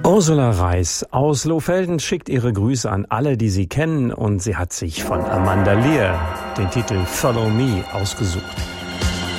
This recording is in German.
Ursula Reis aus Lohfelden schickt ihre Grüße an alle, die sie kennen, und sie hat sich von Amanda Lear den Titel Follow Me ausgesucht.